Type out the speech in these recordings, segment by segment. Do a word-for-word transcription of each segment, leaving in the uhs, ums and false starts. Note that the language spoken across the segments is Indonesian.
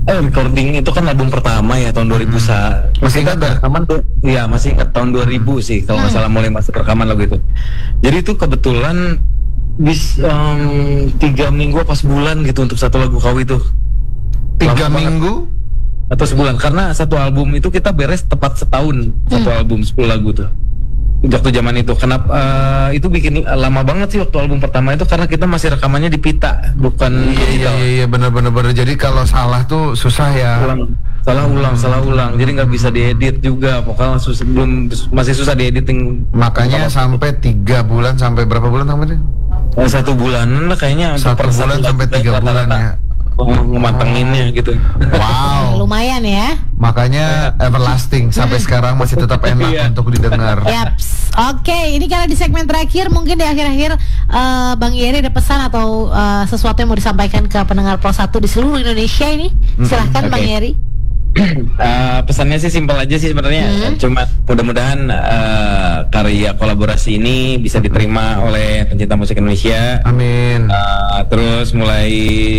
Eh, recording itu kan album pertama ya tahun dua ribu Hmm. sa. Masih ingat nggak? rekaman tuh? Iya masih ingat tahun dua ribu sih kalau nggak Hmm. salah mulai masuk rekaman lagu itu. Jadi itu kebetulan bis em, tiga minggu pas bulan gitu untuk satu lagu Kau itu. Tiga Lama banget. minggu? Atau sebulan karena satu album itu kita beres tepat setahun satu album sepuluh lagu tuh waktu zaman itu. Kenapa eh, itu bikin lama banget sih waktu album pertama itu karena kita masih rekamannya di pita bukan Iya digital. iya iya benar-benar benar. Jadi kalau salah tuh susah ya. Ulang, salah ulang salah ulang jadi nggak bisa diedit juga pokoknya susah, belum masih susah diediting. Makanya sampai tiga bulan sampai berapa bulan sampai? Eh, satu bulanan lah kayaknya untuk Satu per bulan lagu sampai kita tiga rata-rata. bulan ya. Oh, ngemantenginnya gitu. Wow. Lumayan ya. Makanya everlasting sampai sekarang masih tetap enak Iya. untuk didengar. Yaps. Oke, ini karena di segmen terakhir mungkin di akhir-akhir eh, Bang Yeri ada pesan atau eh, sesuatu yang mau disampaikan ke pendengar Pro satu di seluruh Indonesia ini. Silahkan Oke. Bang Yeri. Eh, pesannya sih simpel aja sih sebenarnya. Hmm. Cuma mudah-mudahan eh, karya kolaborasi ini bisa diterima oleh pencinta musik Indonesia. Amin. Eh, terus mulai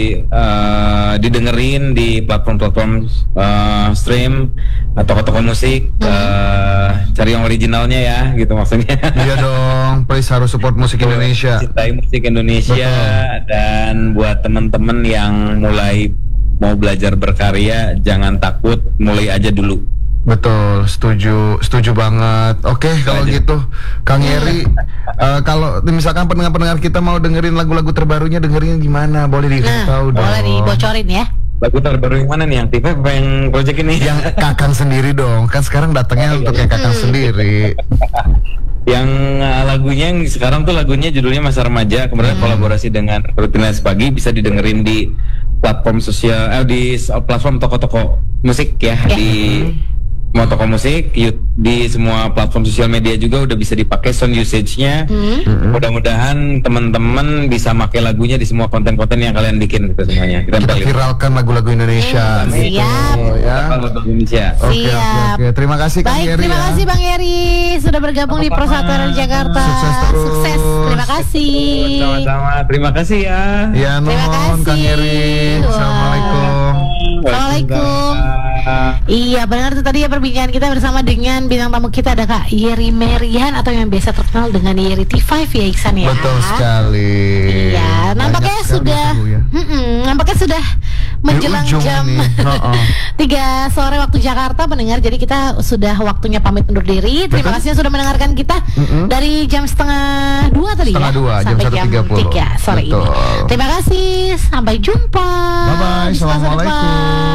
eh, didengerin di platform-platform eh, stream atau toko-toko musik. Eh, cari yang originalnya ya, gitu maksudnya. Iya dong, please harus support musik Indonesia. Cintai musik Indonesia. Betul. Dan buat teman-teman yang mulai mau belajar berkarya, jangan takut, mulai aja dulu. Betul, setuju, setuju banget. Oke, kalau aja. gitu, Kang Yeri, eh, kalau misalkan pendengar-pendengar kita mau dengerin lagu-lagu terbarunya, dengerin gimana? Boleh dikasih Nah, tahu dong. boleh dibocorin ya. Lagu terbaru yang mana nih? Yang T V apa yang project ini? Yang Kakang sendiri dong, kan sekarang datangnya untuk yang Kakang sendiri. Yang uh, lagunya yang sekarang tuh lagunya judulnya Masa Remaja, kemudian kolaborasi dengan Rutinitas Pagi, bisa didengerin di platform sosial, eh, di s- platform toko-toko musik ya, Ya. di semua toko musik, yu- di semua platform sosial media juga udah bisa dipakai sound usage-nya. Hmm. Mudah-mudahan teman-teman bisa pakai lagunya di semua konten-konten yang kalian bikin gitu semuanya. Kita Kita balik. viralkan lagu-lagu Indonesia. Hmm, gitu, siap. ya. Lagu Indonesia. Oke, oke, Siap. oke. Terima kasih Kang Baik, Yeri terima ya. kasih Bang Yeri sudah bergabung di Pro satu dari Jakarta. Sukses terus. Sukses. Terima kasih. Sama-sama. Terima kasih ya. Ya, Terima nuhun Kang kasih. Yeri. Wah. Assalamualaikum. Assalamualaikum. Iya benar itu tadi ya perbincangan kita bersama dengan bintang tamu kita ada Kak Yeri Merian atau yang biasa terkenal dengan Yeri T lima ya Iksan ya. Betul sekali. Iya, Banyak nampaknya sekali sudah, lagu ya. Mm-mm, nampaknya sudah menjelang ujung jam nih. Oh-oh. tiga sore waktu Jakarta mendengar. Jadi kita sudah waktunya pamit undur diri. Terima Betul. kasih yang sudah mendengarkan kita Mm-mm. dari jam setengah dua tadi Setengah ya, dua, jam sampai satu jam tiga puluh. tiga sore Betul. ini. Terima kasih, sampai jumpa. Bye-bye, di Selasa depan. assalamualaikum.